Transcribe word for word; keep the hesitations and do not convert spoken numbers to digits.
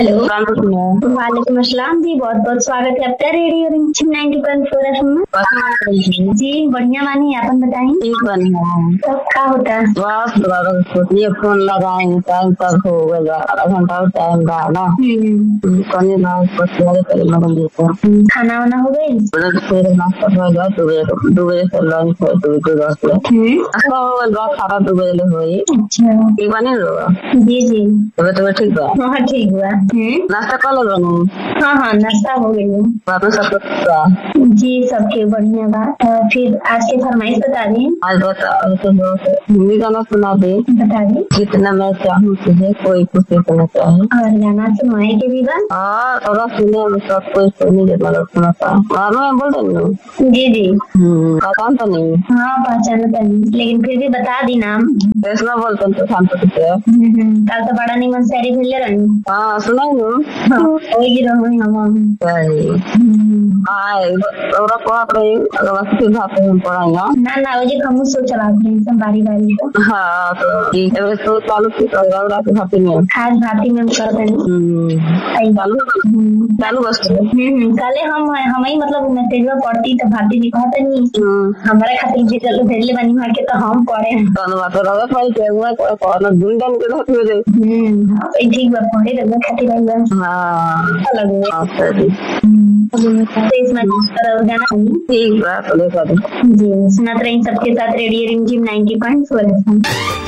Hello. वालेकुम अस्सलाम जी, बहुत बहुत स्वागत है आपका रेडियो रिंचिम नाइनटी पॉइंट फोर एफ में। जी बढ़िया बानी, आपन बताई सब का होता। बस ये फोन लगाएंगे टाइम तक हो गया, आधा घंटा टाइम रहा ना। कहीं ना पहले पहले लगन देते हैं। खाना वाना हो गई? फिर नाश्ता हो गया, दो बजे दो बजे से लंच है, दो बजे दस बजे नाश्ता हो गया, खाना दो बजे हुई। अच्छा ठीक बने होगा। जी जी तबीयत तो ठीक बा? हाँ ठीक हुआ। नाश्ता कर लो बनू। हाँ हाँ नाश्ता हो गई है। बाबू सब का जी सबके बढ़िया बात। फिर आज के फरमाइश बता दी। आज बता तो हिंदी गाना सुना दे। बता दी। जितना मैं चाहूँ तुझे कोई कुछ नहीं चाहे। और गाना सुनवाए के भी बा। हाँ थोड़ा सुने में सब कोई सुनी जितना लोग सुनाता है। मैं बोल रही जी जी हूँ पहचान तो नहीं। हाँ पहचान तो नहीं, लेकिन फिर भी बता दी नाम। कैसा बोलते हैं तो शाम तक कल तो बड़ा निमन सारी भेले रही। हाँ सुनाई हूँ। हाँ वही रही हम। आए और पढ़ रही अगर बस फिर भाषा में पढ़ाएगा ना ना वही हम सोच रहा था सब बारी बारी से। हाँ तो ठीक है तो चालू की करेगा के भाषा में आज भाती में कर देंगे। चालू चालू बस कल हम हम ही मतलब मैसेज में पढ़ती तो भाती जी कहते नहीं हमारे खातिर भी चलो भेजले बनी मार के तो हम पढ़े। धन्यवाद रहा फाइल के हुआ कोई दिन दिन के साथ में दे। हम्म हां ठीक बात पढ़े रहे खातिर रही। हां अलग है। हां सही इसमें और गाना ठीक बात है। जी सुनाते रही सबके साथ रेडियो रिमझिम नाइनटी पॉइंट फोर।